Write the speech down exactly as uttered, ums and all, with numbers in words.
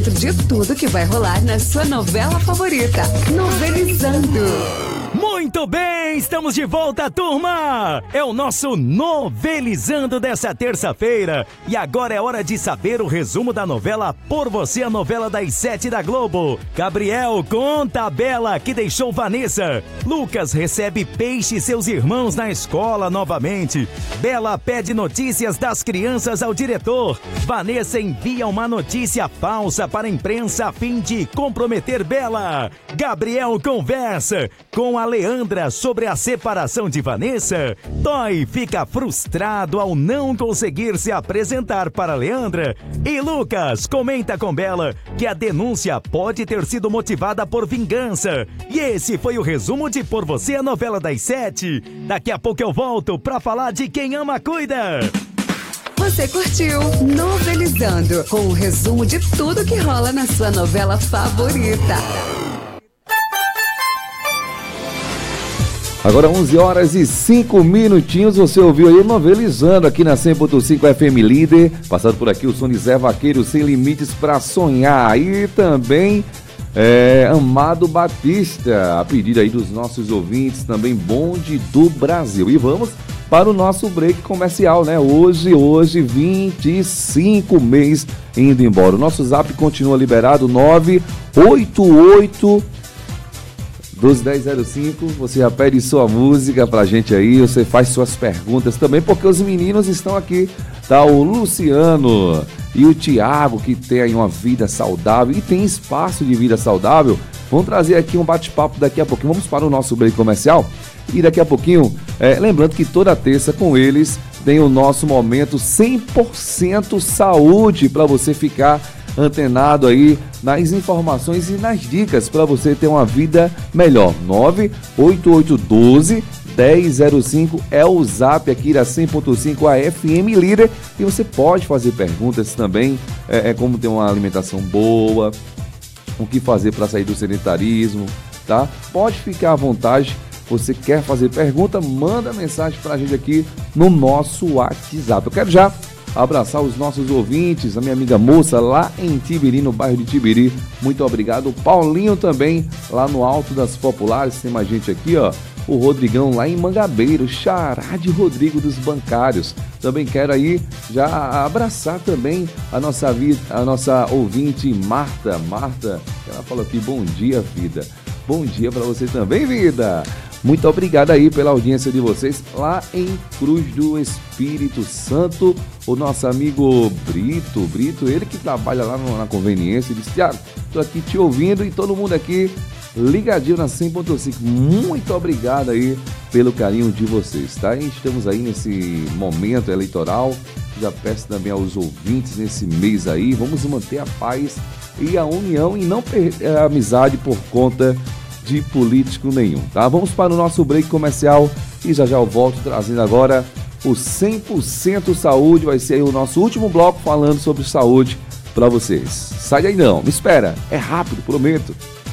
centro de tudo que vai rolar na sua novela favorita. Novelizando. Muito bem, estamos de volta, turma! É o nosso Novelizando dessa terça-feira. E agora é hora de saber o resumo da novela Por Você, a novela das sete da Globo. Gabriel conta a Bela que deixou Vanessa. Lucas recebe Peixe e seus irmãos na escola novamente. Bela pede notícias das crianças ao diretor. Vanessa envia uma notícia falsa para a imprensa a fim de comprometer Bela. Gabriel conversa com a Leandra sobre a separação de Vanessa. Toy fica frustrado ao não conseguir se apresentar para Leandra. E Lucas comenta com Bela que a denúncia pode ter sido motivada por vingança. E esse foi o resumo de Por Você, a novela das sete. Daqui a pouco eu volto para falar de Quem Ama Cuida. Você curtiu Novelizando, com o resumo de tudo que rola na sua novela favorita. Agora onze horas e cinco minutinhos, você ouviu aí Novelizando aqui na cem ponto cinco F M Líder. Passando por aqui o som de Zé Vaqueiro, Sem Limites pra Sonhar. E também é, Amado Batista, a pedido aí dos nossos ouvintes, também Bonde do Brasil. E vamos para o nosso break comercial, né? Hoje, hoje, vinte e cinco mês indo embora. O nosso zap continua liberado, nove oito oito doze dez zero cinco, você já pede sua música pra gente aí, você faz suas perguntas também, porque os meninos estão aqui, tá? O Luciano e o Thiago, que tem aí uma vida saudável e tem espaço de vida saudável, vão trazer aqui um bate-papo daqui a pouquinho. Vamos para o nosso break comercial e daqui a pouquinho, é, lembrando que toda terça com eles tem o nosso momento cem por cento saúde para você ficar antenado aí nas informações e nas dicas para você ter uma vida melhor. Nove oito oito um dois dez zero cinco é o zap aqui da cem ponto cinco a F M Líder, e você pode fazer perguntas também, é, é como ter uma alimentação boa, o que fazer para sair do sedentarismo, tá? Pode ficar à vontade. Você quer fazer pergunta, manda mensagem para a gente aqui no nosso WhatsApp. Eu quero já abraçar os nossos ouvintes, a minha amiga Moça lá em Tibiri, no bairro de Tibiri. Muito obrigado. O Paulinho também, lá no Alto das Populares, tem mais gente aqui, ó. O Rodrigão lá em Mangabeiro, Xará de Rodrigo dos Bancários. Também quero aí já abraçar também a nossa, vida, a nossa ouvinte Marta. Marta, ela falou aqui, bom dia, vida. Bom dia para você também, vida. Muito obrigado aí pela audiência de vocês lá em Cruz do Espírito Santo. O nosso amigo Brito, Brito, ele que trabalha lá na conveniência, disse, Thiago, tô aqui te ouvindo e todo mundo aqui ligadinho na cem ponto cinco. Muito obrigado aí pelo carinho de vocês, tá? E estamos aí nesse momento eleitoral. Já peço também aos ouvintes nesse mês aí, vamos manter a paz e a união e não perder a amizade por conta de político nenhum, tá? Vamos para o nosso break comercial e já já eu volto trazendo agora o cem por cento Saúde. Vai ser aí o nosso último bloco falando sobre saúde para vocês. Sai daí não, me espera, é rápido, prometo.